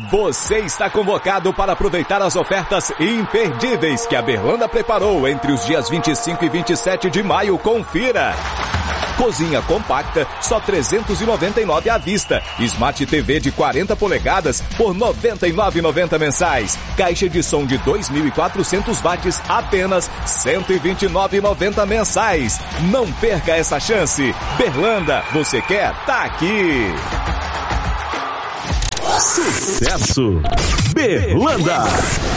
Você está convocado para aproveitar as ofertas imperdíveis que a Berlanda preparou entre os dias 25 e 27 de maio. Confira! Cozinha compacta, só R$ 399 à vista. Smart TV de 40 polegadas por R$ 99,90 mensais. Caixa de som de 2.400 watts, apenas R$ 129,90 mensais. Não perca essa chance. Berlanda, você quer? Tá aqui. Sucesso! Berlanda!